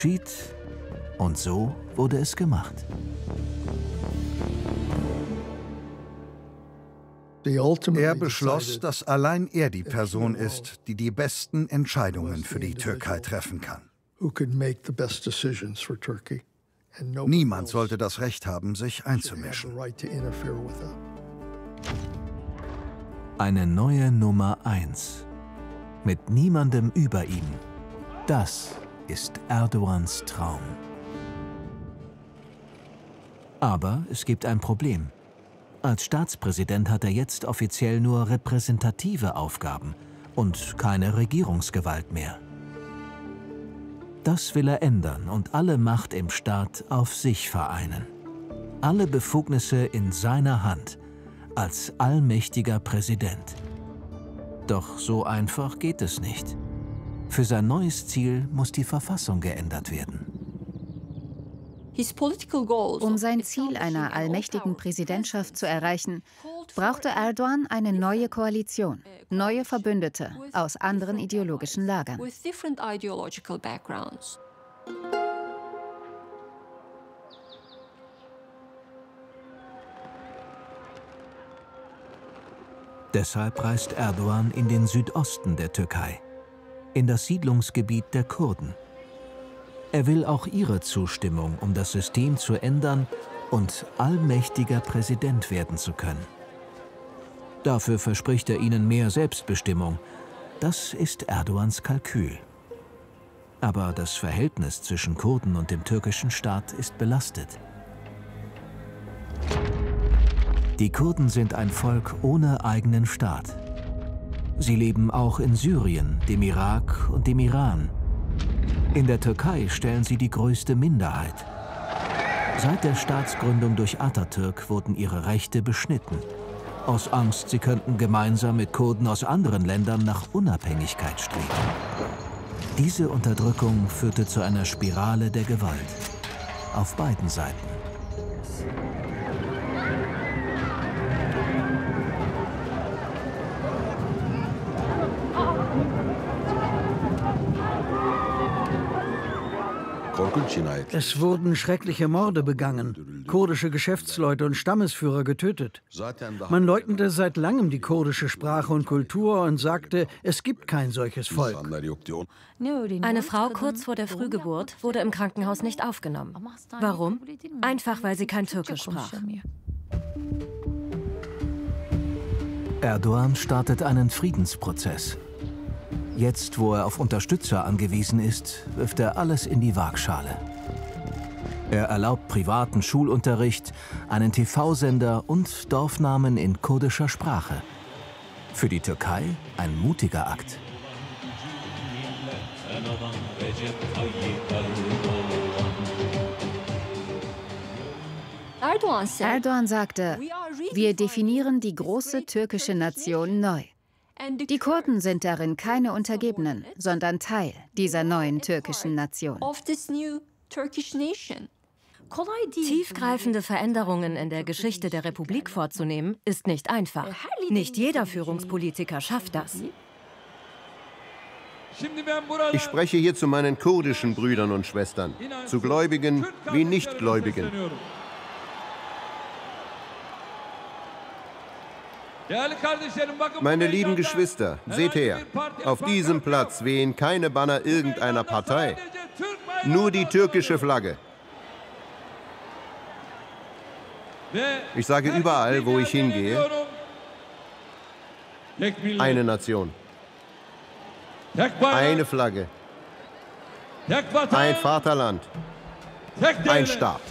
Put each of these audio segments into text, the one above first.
Schied, und so wurde es gemacht. Er beschloss, dass allein er die Person ist, die die besten Entscheidungen für die Türkei treffen kann. Niemand sollte das Recht haben, sich einzumischen. Eine neue Nummer 1. Mit niemandem über ihm. Das ist Erdogans Traum. Aber es gibt ein Problem. Als Staatspräsident hat er jetzt offiziell nur repräsentative Aufgaben und keine Regierungsgewalt mehr. Das will er ändern und alle Macht im Staat auf sich vereinen. Alle Befugnisse in seiner Hand als allmächtiger Präsident. Doch so einfach geht es nicht. Für sein neues Ziel muss die Verfassung geändert werden. Um sein Ziel einer allmächtigen Präsidentschaft zu erreichen, brauchte Erdogan eine neue Koalition, neue Verbündete aus anderen ideologischen Lagern. Deshalb reist Erdogan in den Südosten der Türkei, in das Siedlungsgebiet der Kurden. Er will auch ihre Zustimmung, um das System zu ändern und allmächtiger Präsident werden zu können. Dafür verspricht er ihnen mehr Selbstbestimmung. Das ist Erdogans Kalkül. Aber das Verhältnis zwischen Kurden und dem türkischen Staat ist belastet. Die Kurden sind ein Volk ohne eigenen Staat. Sie leben auch in Syrien, dem Irak und dem Iran. In der Türkei stellen sie die größte Minderheit. Seit der Staatsgründung durch Atatürk wurden ihre Rechte beschnitten. Aus Angst, sie könnten gemeinsam mit Kurden aus anderen Ländern nach Unabhängigkeit streben. Diese Unterdrückung führte zu einer Spirale der Gewalt. Auf beiden Seiten. Es wurden schreckliche Morde begangen, kurdische Geschäftsleute und Stammesführer getötet. Man leugnete seit langem die kurdische Sprache und Kultur und sagte, es gibt kein solches Volk. Eine Frau kurz vor der Frühgeburt wurde im Krankenhaus nicht aufgenommen. Warum? Einfach, weil sie kein Türkisch sprach. Erdogan startet einen Friedensprozess. Jetzt, wo er auf Unterstützer angewiesen ist, wirft er alles in die Waagschale. Er erlaubt privaten Schulunterricht, einen TV-Sender und Dorfnamen in kurdischer Sprache. Für die Türkei ein mutiger Akt. Erdogan sagte, wir definieren die große türkische Nation neu. Die Kurden sind darin keine Untergebenen, sondern Teil dieser neuen türkischen Nation. Tiefgreifende Veränderungen in der Geschichte der Republik vorzunehmen, ist nicht einfach. Nicht jeder Führungspolitiker schafft das. Ich spreche hier zu meinen kurdischen Brüdern und Schwestern, zu Gläubigen wie Nichtgläubigen. Meine lieben Geschwister, seht her, auf diesem Platz wehen keine Banner irgendeiner Partei, nur die türkische Flagge. Ich sage überall, wo ich hingehe, eine Nation, eine Flagge, ein Vaterland, ein Staat.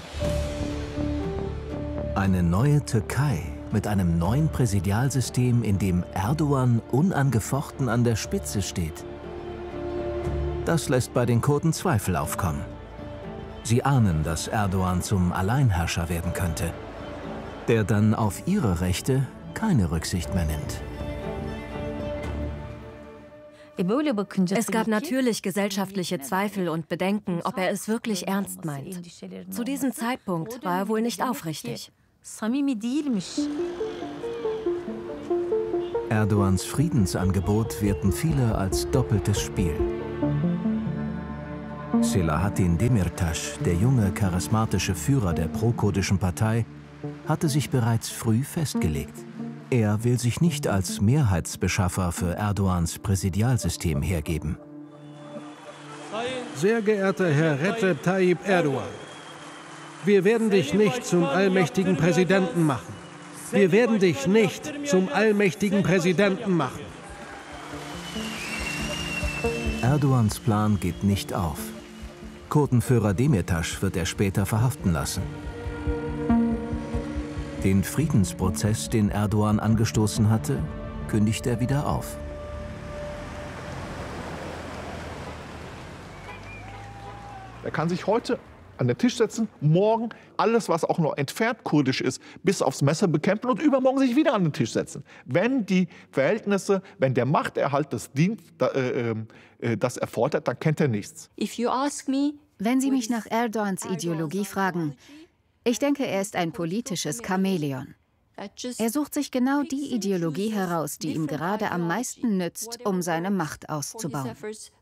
Eine neue Türkei mit einem neuen Präsidialsystem, in dem Erdogan unangefochten an der Spitze steht. Das lässt bei den Kurden Zweifel aufkommen. Sie ahnen, dass Erdogan zum Alleinherrscher werden könnte, der dann auf ihre Rechte keine Rücksicht mehr nimmt. Es gab natürlich gesellschaftliche Zweifel und Bedenken, ob er es wirklich ernst meint. Zu diesem Zeitpunkt war er wohl nicht aufrichtig. Erdogans Friedensangebot werten viele als doppeltes Spiel. Selahattin Demirtas, der junge, charismatische Führer der pro-kurdischen Partei, hatte sich bereits früh festgelegt. Er will sich nicht als Mehrheitsbeschaffer für Erdogans Präsidialsystem hergeben. Sehr geehrter Herr Recep Tayyip Erdogan, wir werden dich nicht zum allmächtigen Präsidenten machen. Wir werden dich nicht zum allmächtigen Präsidenten machen. Erdogans Plan geht nicht auf. Kurdenführer Demirtas wird er später verhaften lassen. Den Friedensprozess, den Erdogan angestoßen hatte, kündigt er wieder auf. Er kann sich heute an den Tisch setzen, morgen alles, was auch noch entfernt kurdisch ist, bis aufs Messer bekämpfen und übermorgen sich wieder an den Tisch setzen. Wenn die Verhältnisse, wenn der Machterhalt das dient, das erfordert, dann kennt er nichts. Wenn Sie mich nach Erdogans Ideologie fragen, ich denke, er ist ein politisches Chamäleon. Er sucht sich genau die Ideologie heraus, die ihm gerade am meisten nützt, um seine Macht auszubauen.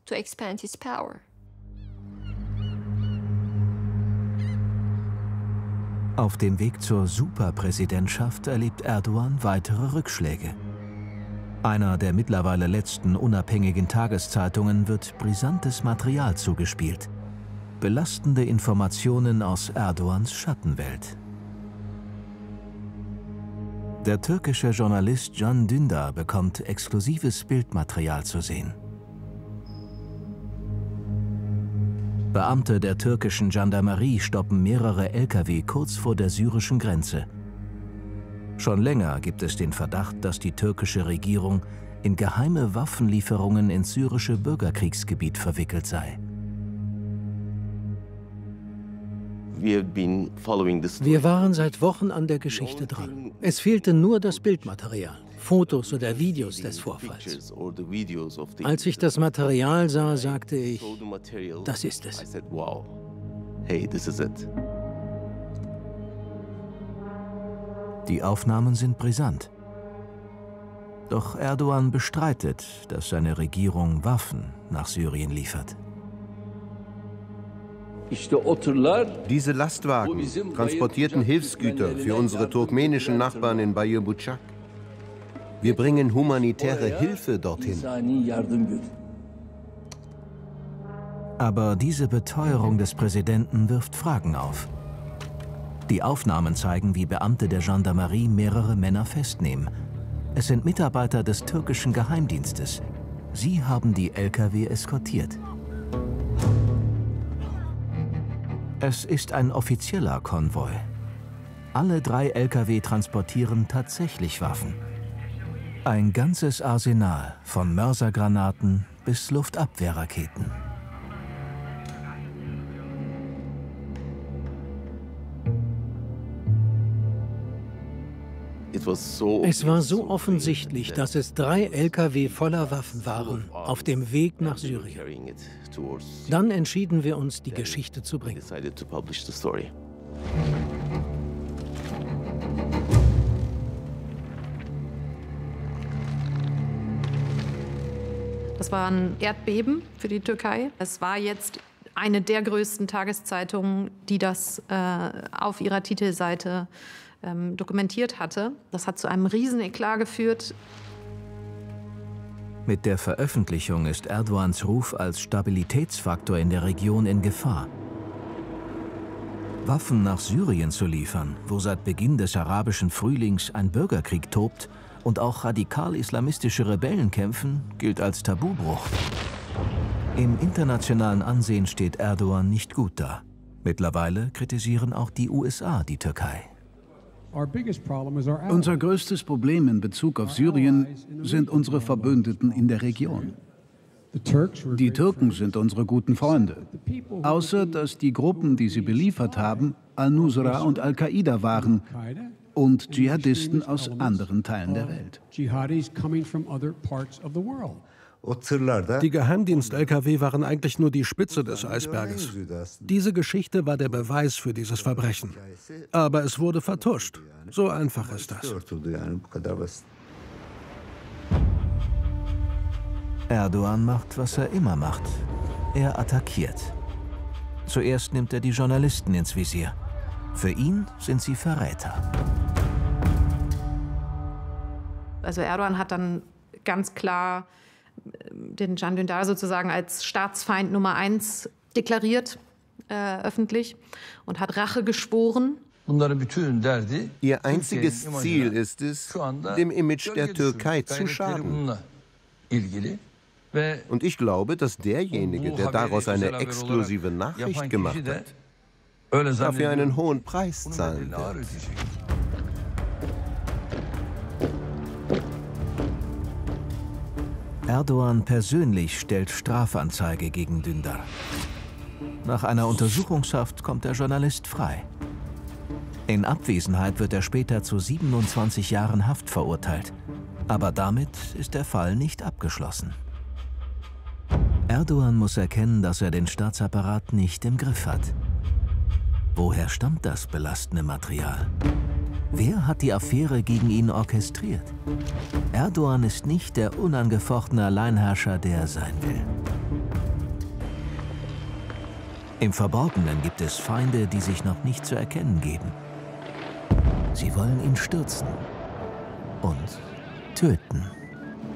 Auf dem Weg zur Superpräsidentschaft erlebt Erdogan weitere Rückschläge. Einer der mittlerweile letzten unabhängigen Tageszeitungen wird brisantes Material zugespielt. Belastende Informationen aus Erdogans Schattenwelt. Der türkische Journalist Can Dündar bekommt exklusives Bildmaterial zu sehen. Beamte der türkischen Gendarmerie stoppen mehrere Lkw kurz vor der syrischen Grenze. Schon länger gibt es den Verdacht, dass die türkische Regierung in geheime Waffenlieferungen ins syrische Bürgerkriegsgebiet verwickelt sei. Wir waren seit Wochen an der Geschichte dran. Es fehlte nur das Bildmaterial, Fotos oder Videos des Vorfalls. Als ich das Material sah, sagte ich, das ist es. Die Aufnahmen sind brisant. Doch Erdogan bestreitet, dass seine Regierung Waffen nach Syrien liefert. Diese Lastwagen transportierten Hilfsgüter für unsere turkmenischen Nachbarn in Bayırbucak. Wir bringen humanitäre Hilfe dorthin. Aber diese Beteuerung des Präsidenten wirft Fragen auf. Die Aufnahmen zeigen, wie Beamte der Gendarmerie mehrere Männer festnehmen. Es sind Mitarbeiter des türkischen Geheimdienstes. Sie haben die Lkw eskortiert. Es ist ein offizieller Konvoi. Alle 3 Lkw transportieren tatsächlich Waffen. Ein ganzes Arsenal von Mörsergranaten bis Luftabwehrraketen. Es war so offensichtlich, dass es 3 Lkw voller Waffen waren, auf dem Weg nach Syrien. Dann entschieden wir uns, die Geschichte zu bringen. Das war ein Erdbeben für die Türkei. Es war jetzt eine der größten Tageszeitungen, die das auf ihrer Titelseite dokumentiert hatte. Das hat zu einem riesen Eklat geführt. Mit der Veröffentlichung ist Erdogans Ruf als Stabilitätsfaktor in der Region in Gefahr. Waffen nach Syrien zu liefern, wo seit Beginn des arabischen Frühlings ein Bürgerkrieg tobt und auch radikal-islamistische Rebellen kämpfen, gilt als Tabubruch. Im internationalen Ansehen steht Erdogan nicht gut da. Mittlerweile kritisieren auch die USA die Türkei. Unser größtes Problem in Bezug auf Syrien sind unsere Verbündeten in der Region. Die Türken sind unsere guten Freunde. Außer dass die Gruppen, die sie beliefert haben, Al-Nusra und Al-Qaida waren und Dschihadisten aus anderen Teilen der Welt. Die Geheimdienst-Lkw waren eigentlich nur die Spitze des Eisberges. Diese Geschichte war der Beweis für dieses Verbrechen. Aber es wurde vertuscht. So einfach ist das. Erdogan macht, was er immer macht. Er attackiert. Zuerst nimmt er die Journalisten ins Visier. Für ihn sind sie Verräter. Also Erdogan hat dann ganz klar den Can Dündar sozusagen als Staatsfeind Nummer 1 deklariert, öffentlich, und hat Rache geschworen. Ihr einziges Ziel ist es, dem Image der Türkei zu schaden. Und ich glaube, dass derjenige, der daraus eine exklusive Nachricht gemacht hat, dafür einen hohen Preis zahlen wird. Erdogan persönlich stellt Strafanzeige gegen Dündar. Nach einer Untersuchungshaft kommt der Journalist frei. In Abwesenheit wird er später zu 27 Jahren Haft verurteilt. Aber damit ist der Fall nicht abgeschlossen. Erdogan muss erkennen, dass er den Staatsapparat nicht im Griff hat. Woher stammt das belastende Material? Wer hat die Affäre gegen ihn orchestriert? Erdogan ist nicht der unangefochtene Alleinherrscher, der er sein will. Im Verborgenen gibt es Feinde, die sich noch nicht zu erkennen geben. Sie wollen ihn stürzen und töten.